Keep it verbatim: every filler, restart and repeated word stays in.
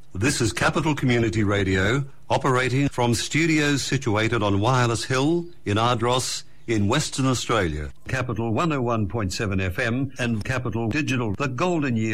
This is Capital Community Radio, operating from studios situated on Wireless Hill in Ardross in Western Australia. Capital one oh one point seven F M and Capital Digital, the golden year